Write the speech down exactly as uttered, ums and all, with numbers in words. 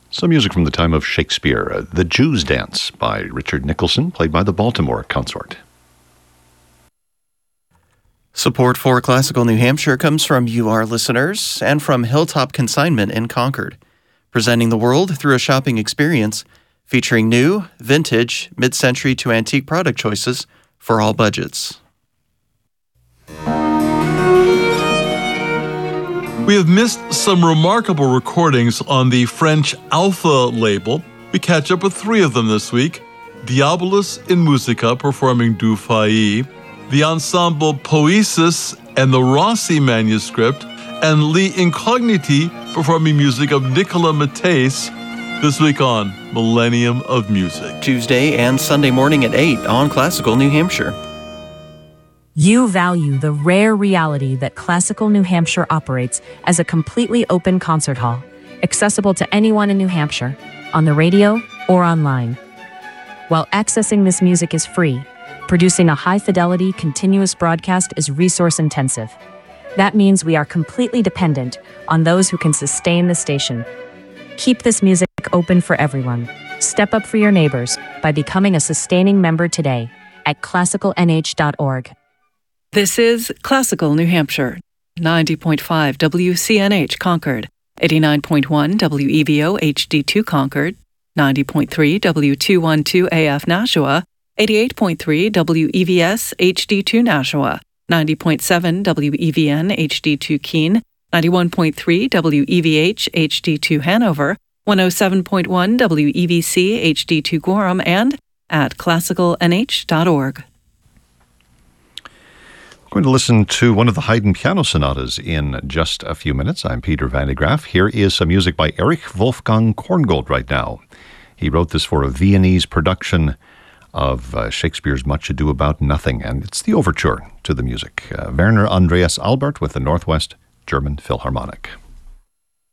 Some music from the time of Shakespeare, uh, The Jew's Dance by Richard Nicholson, played by the Baltimore Consort. Support for Classical New Hampshire comes from you, our listeners, and from Hilltop Consignment in Concord, presenting the world through a shopping experience featuring new, vintage, mid-century to antique product choices for all budgets. We have missed some remarkable recordings on the French Alpha label. We catch up with three of them this week. Diabolus in Musica performing Du Fay, the ensemble Poesis and the Rossi manuscript, and Li Incogniti performing music of Nicola Mattese this week on Millennium of Music. Tuesday and Sunday morning at eight on Classical New Hampshire. You value the rare reality that Classical New Hampshire operates as a completely open concert hall, accessible to anyone in New Hampshire, on the radio or online. While accessing this music is free, producing a high-fidelity, continuous broadcast is resource-intensive. That means we are completely dependent on those who can sustain the station. Keep this music open for everyone. Step up for your neighbors by becoming a sustaining member today at classical n h dot org. This is Classical New Hampshire, ninety point five W C N H Concord, eighty-nine point one W E V O H D two Concord, ninety point three W two twelve A F Nashua, eighty-eight point three W E V S H D two Nashua, ninety point seven W E V N H D two Keene, ninety-one point three W E V H H D two Hanover, one oh seven point one W E V C H D two Gorham, and at classical n h dot org. We're going to listen to one of the Haydn piano sonatas in just a few minutes. I'm Peter Van de Graaf. Here is some music by Erich Wolfgang Korngold right now. He wrote this for a Viennese production of uh, Shakespeare's Much Ado About Nothing, and it's the overture to the music. Uh, Werner Andreas Albert with the Northwest German Philharmonic.